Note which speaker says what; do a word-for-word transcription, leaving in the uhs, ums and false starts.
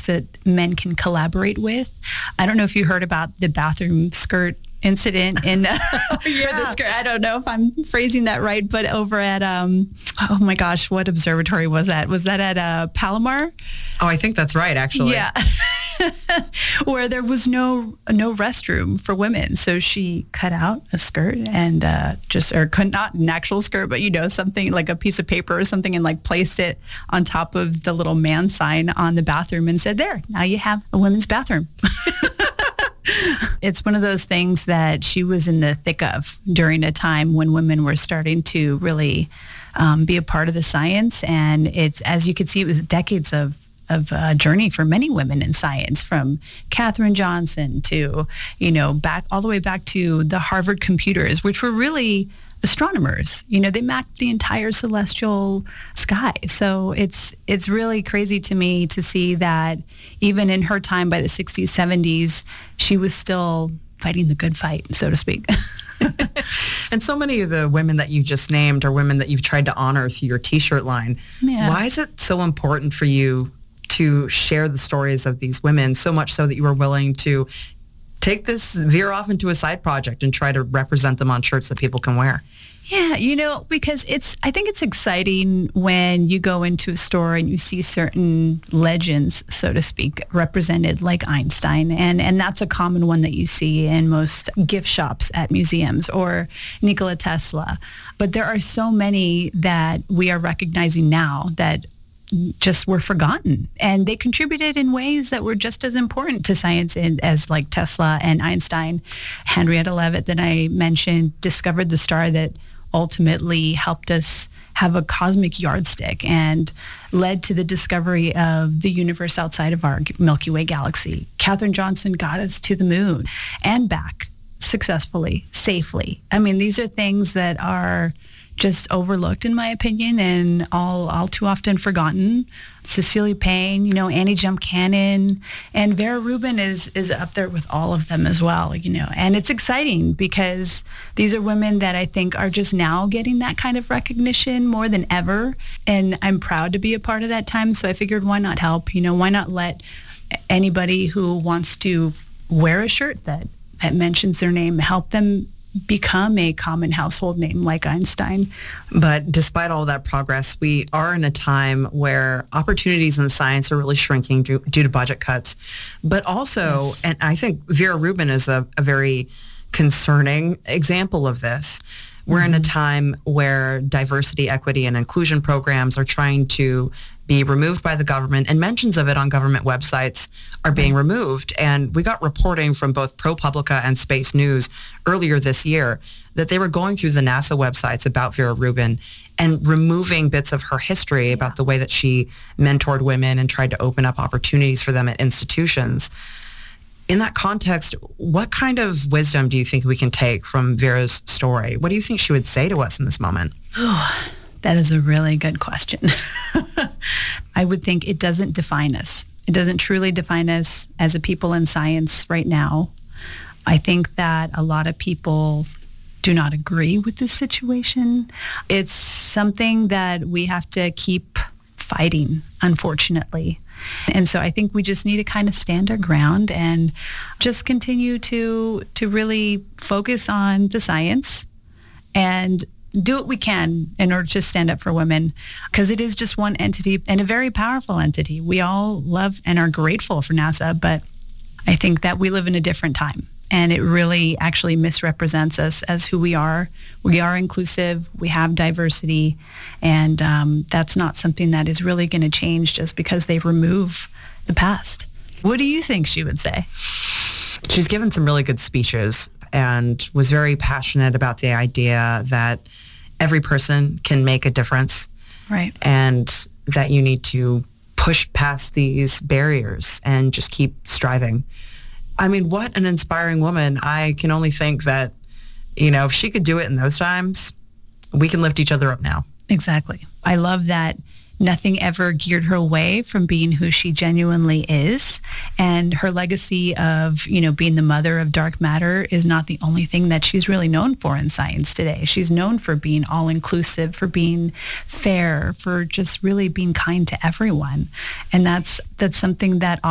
Speaker 1: folks that men can collaborate with. I don't know if you heard about the bathroom skirt incident in uh,
Speaker 2: oh, yeah.
Speaker 1: the skirt. I don't know if I'm phrasing that right, but over at um oh my gosh, what observatory was that? Was that at uh, Palomar?
Speaker 2: Oh, I think that's right, actually.
Speaker 1: Yeah. Where there was no no restroom for women, so she cut out a skirt and uh, just or not an actual skirt, but you know, something like a piece of paper or something, and like placed it on top of the little man sign on the bathroom and said, "There, now you have a women's bathroom." It's one of those things that she was in the thick of during a time when women were starting to really um, be a part of the science, and it's, as you could see, it was decades of of a journey for many women in science, from Katherine Johnson to, you know, back all the way back to the Harvard computers, which were really astronomers. You know, they mapped the entire celestial sky. So it's it's really crazy to me to see that even in her time, by the sixties, seventies, she was still fighting the good fight, so to speak.
Speaker 2: And so many of the women that you just named are women that you've tried to honor through your T-shirt line.
Speaker 1: Yeah.
Speaker 2: Why is it so important for you to share the stories of these women, so much so that you were willing to take this, veer off into a side project and try to represent them on shirts that people can wear?
Speaker 1: Yeah, you know, because it's, I think it's exciting when you go into a store and you see certain legends, so to speak, represented, like Einstein. And, and that's a common one that you see in most gift shops at museums, or Nikola Tesla. But there are so many that we are recognizing now that just were forgotten, and they contributed in ways that were just as important to science as like Tesla and Einstein. Henrietta Leavitt, that I mentioned, discovered the star that ultimately helped us have a cosmic yardstick and led to the discovery of the universe outside of our Milky Way galaxy. Katherine Johnson got us to the moon and back successfully, safely. I mean, these are things that are just overlooked, in my opinion, and all all too often forgotten. Cecilia Payne, you know, Annie Jump Cannon, and Vera Rubin is is up there with all of them as well, you know. And it's exciting because these are women that I think are just now getting that kind of recognition more than ever, and I'm proud to be a part of that time. So I figured, why not help? You know, why not let anybody who wants to wear a shirt that that mentions their name, help them become a common household name like Einstein.
Speaker 2: But despite all that progress, we are in a time where opportunities in science are really shrinking due, due to budget cuts. But also, yes. And I think Vera Rubin is a, a very concerning example of this. We're mm-hmm. in a time where diversity, equity, and inclusion programs are trying to be removed by the government, and mentions of it on government websites are being removed. And we got reporting from both ProPublica and Space News earlier this year that they were going through the NASA websites about Vera Rubin and removing bits of her history yeah. about the way that she mentored women and tried to open up opportunities for them at institutions. In that context, what kind of wisdom do you think we can take from Vera's story? What do you think she would say to us in this moment?
Speaker 1: Oh, that is a really good question. I would think it doesn't define us. It doesn't truly define us as a people in science right now. I think that a lot of people do not agree with this situation. It's something that we have to keep fighting, unfortunately. And so I think we just need to kind of stand our ground and just continue to to really focus on the science and do what we can in order to stand up for women, because it is just one entity and a very powerful entity. We all love and are grateful for NASA, but I think that we live in a different time, and it really actually misrepresents us as who we are. We are inclusive, we have diversity, and um, that's not something that is really going to change just because they remove the past. What do you think she would say?
Speaker 2: She's given some really good speeches and was very passionate about the idea that every person can make a difference.
Speaker 1: Right.
Speaker 2: And that you need to push past these barriers and just keep striving. I mean, what an inspiring woman. I can only think that, you know, if she could do it in those times, we can lift each other up now.
Speaker 1: Exactly. I love that nothing ever geared her away from being who she genuinely is. And her legacy of, you know, being the mother of dark matter is not the only thing that she's really known for in science today. She's known for being all-inclusive, for being fair, for just really being kind to everyone. And that's that's something that